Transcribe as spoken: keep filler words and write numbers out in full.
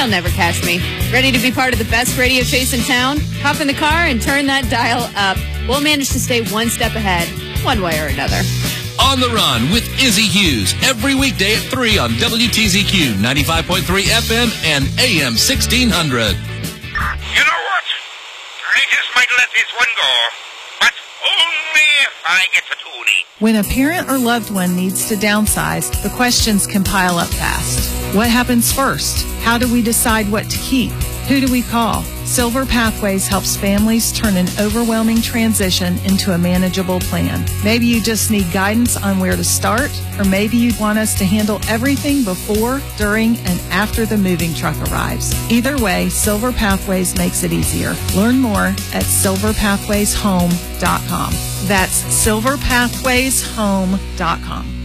They'll never catch me. Ready to be part of the best radio chase in town? Hop in the car and turn that dial up. We'll manage to stay one step ahead, one way or another. On the Run with Izzy Hughes, every weekday at three on W T Z Q, ninety-five point three F M and A M sixteen hundred. You know what? I just might let this one go. But only if I get to Toonie. When a parent or loved one needs to downsize, the questions can pile up fast. What happens first? How do we decide what to keep? Who do we call? Silver Pathways helps families turn an overwhelming transition into a manageable plan. Maybe you just need guidance on where to start, or maybe you want us to handle everything before, during, and after the moving truck arrives. Either way, Silver Pathways makes it easier. Learn more at silver pathways home dot com. That's silver pathways home dot com.